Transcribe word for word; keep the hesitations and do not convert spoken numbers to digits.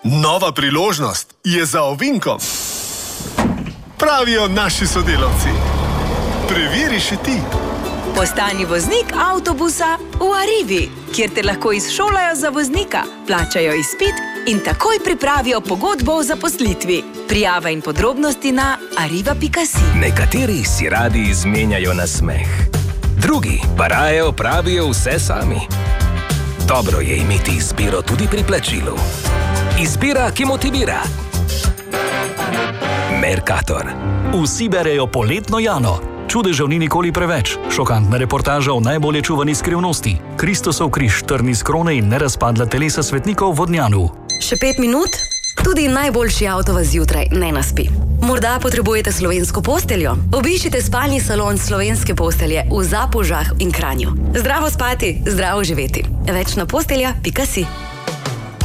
Nova priložnost je za ovinkom. Pravijo naši sodelavci. Preveri še ti. Postani voznik avtobusa v Arrivi, kjer te lahko izšolajo za voznika, plačajo izpit in takoj pripravijo pogodbo o zaposlitvi. Prijava in podrobnosti na arriva pika si. Nekateri si radi izmenjajo nasmeh, drugi pa raje opravijo vse sami. Dobro je imeti izbiro tudi pri plačilu. Izbira, ki motivira. Mercator. Vsi berejo Poletno Jano. Čudežev ni nikoli preveč. Šokantna reportaža o najbolje čuvani skrivnosti. Kristosov križ, trn iz krone in nerazpadla telesa svetnikov v Vodnjanu. Še pet minut? Tudi najboljši avto vas zjutraj ne naspi. Morda potrebujete slovensko posteljo? Obiščite spalni salon Slovenske postelje v Zapožah in Kranju. Zdravo spati, zdravo živeti. Več na postelja pika si.